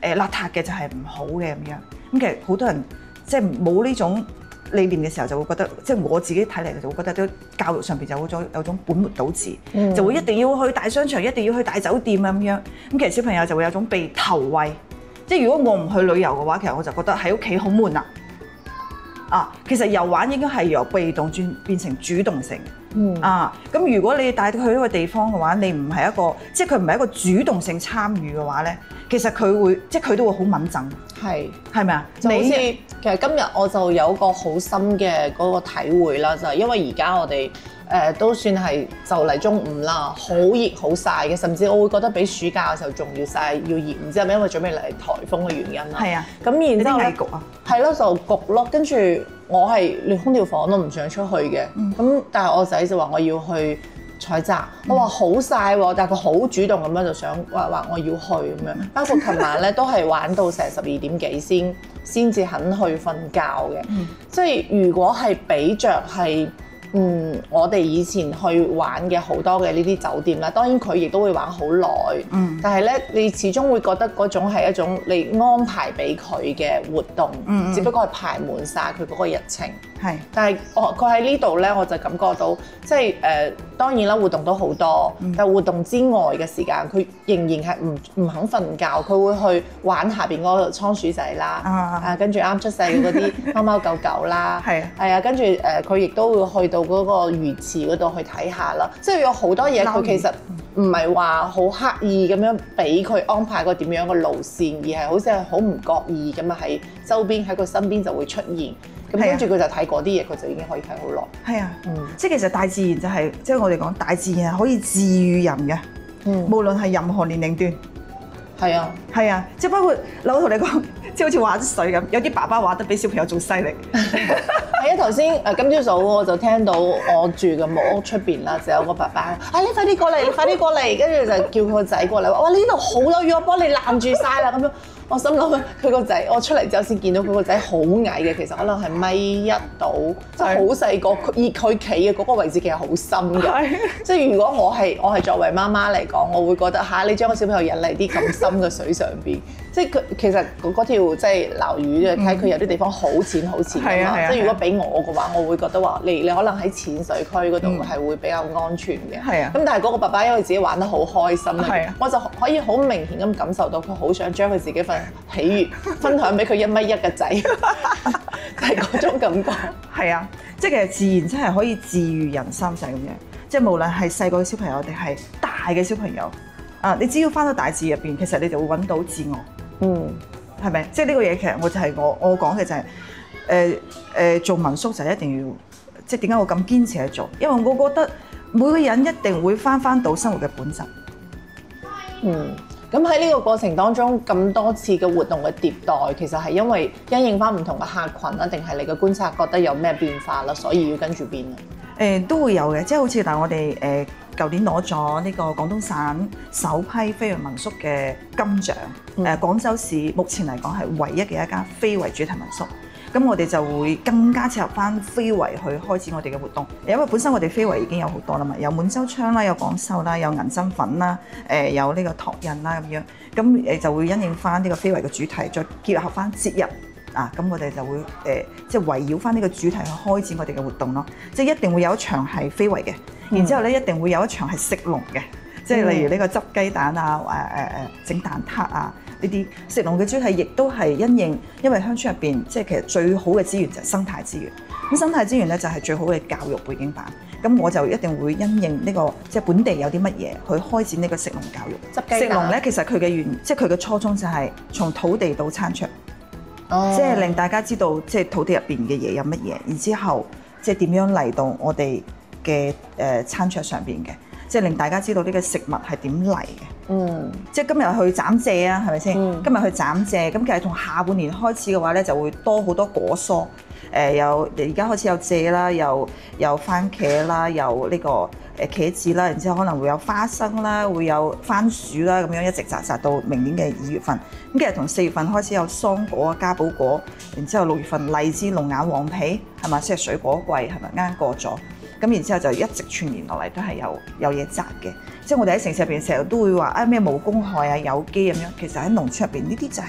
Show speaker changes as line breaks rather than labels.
邋遢嘅就係唔好嘅咁樣。咁其實好多人即係冇呢種理念嘅時候，就會覺得即係我自己睇嚟就會覺得都教育上邊就有種本末倒置，就會一定要去大商場，一定要去大酒店啊咁樣。咁其實小朋友就會有種被投餵，即係如果我唔去旅遊嘅話，其實我就覺得喺屋企好悶啊。其實遊玩應該係由被動變成主動性。咁如果你帶佢去一個地方嘅話，你唔係一個，即係佢唔係一個主動性參與嘅話咧，其實佢會，即係佢都會好敏感。係咪啊？
就好似其實今日我就有個好深嘅嗰個體會啦，就係因為而家我哋都算係就嚟中午啦，好熱好曬嘅，甚至我會覺得比暑假嘅時候仲要曬要熱，唔知係咪因為準備嚟颱風嘅原因啦？
係啊，
咁然之後咧，
焗啊，
係咯，就焗咯，跟住我係連空調房都唔想出去嘅，咁但係我仔就話我要去採摘，我話好曬喎，但係佢好主動咁樣就想話我要去咁樣，包括琴晚咧都係玩到成12點幾先至肯去瞓覺嘅，即係如果係比着係。我哋以前去玩嘅好多嘅呢啲酒店啦，當然佢亦都會玩好耐，但係咧你始終會覺得嗰種係一種你安排俾佢嘅活動，只不過係排滿晒佢嗰個日程。係，但係佢喺呢度咧，我就感覺到即係當然啦，活動都好多，但係活動之外嘅時間，佢仍然係唔肯瞓覺，佢會去玩下邊嗰個倉鼠仔啦，跟住啱出世嘅嗰啲貓貓狗狗啦，係啊，跟住佢亦都會去到嗰個魚池嗰度去睇下啦，即係有好多嘢佢其實唔係話好刻意咁樣俾佢安排個點樣嘅路線，而係好似係好唔覺意咁啊喺周邊喺佢身邊就會出現。咁跟住佢就睇嗰啲嘢，佢就已經可以睇好耐。係啊，
即係其實大自然就係，即係我哋講大自然係可以治癒人嘅，無論係任何年齡段。係啊，係啊，即係包括我同你講，即係好似玩水咁，有啲爸爸玩得比小朋友仲犀利。
係啊，頭先今朝早我就聽到我住嘅木屋出邊啦，就有個爸爸，你快啲過嚟，你快啲過嚟，跟住就叫佢個仔過嚟話：哇，呢度好多魚，我幫你攔住晒啦咁樣。我心諗佢個仔，我出嚟之後先見到佢個仔好矮嘅，其實可能係1米到，即係好細個。而佢企嘅嗰個位置其實好深嘅，即係如果我係作為媽媽嚟講，我會覺得你將個小朋友引嚟啲咁深嘅水上邊，即係佢其實嗰條即係撈魚嘅，睇佢有啲地方好淺好淺㗎嘛。即係如果俾我嘅話，我會覺得話你可能喺淺水區嗰度係會比較安全嘅。係啊。咁但係嗰個爸爸因為自己玩得好開心，我就可以好明顯咁感受到佢好想將佢自己份喜悅分享俾佢1.1米嘅仔，係嗰種感覺。係啊，即係其實自然真係可以治癒人心就係咁樣。即係無論係細個嘅小朋友定係大嘅小朋友，你只要返到大自然入邊，其實你就會揾到自我。係咪？即係呢個嘢其實就係我講嘅就係做民宿就一定要，即係點解我咁堅持去做？因為我覺得每個人一定會返到生活嘅本質。咁喺呢個過程當中，咁多次嘅活動嘅迭代，其實係因為因應翻唔同嘅客群啊，定係你嘅觀察覺得有咩變化啦，所以要跟住變啊？
都會有嘅，即係好似我哋舊年攞咗呢個廣東省首批非遺民宿嘅金獎。廣州市目前嚟講係唯一嘅一間非遺主題民宿。咁我哋就會更加切合翻非遺去開展我哋嘅活動，因為本身我哋非遺已經有好多啦嘛，有滿洲窗啦，有廣繡啦，有銀針粉啦，有呢個拓印啦咁樣，咁就會因應翻呢個非遺嘅主題，再結合翻節日咁我哋就會即係圍繞翻呢個主題去開展我哋嘅活動咯，即係一定會有一場係非遺嘅，然之後咧一定會有一場係食龍嘅，即係例如呢個執雞蛋啊，整蛋撻啊。呢啲食農嘅主題亦都係因應，因為鄉村入邊即係其實最好嘅資源就係生態資源。咁生態資源咧就係最好嘅教育背景板。咁我就一定會因應呢個即係本地有啲乜嘢去開展呢個食農教育。食農咧其實佢嘅即係佢嘅初衷就係從土地到餐桌，即係令大家知道即係土地入邊嘅嘢有乜嘢，然之後即係點樣嚟到我哋嘅餐桌上邊嘅。即係令大家知道呢個食物係點嚟嘅，即係今日去斬蔗啊，係咪先？今日去斬蔗，咁其實從下半年開始嘅話咧，就會多好多果蔬，有而家開始有蔗啦，有番茄啦，有呢個茄子啦，然之後可能會有花生啦，會有番薯啦，咁樣一直摘到明年嘅2月份。咁其實從4月份開始有桑果啊、嘉寶果，然之後6月份荔枝、龍眼、黃皮，係咪？即係水果季，係咪啱過咗？咁然之後就一直串連落嚟都係有嘢摘嘅，即係我哋喺城市入邊成日都會話咩無公害啊、有機咁樣，其實喺農村入邊呢啲就係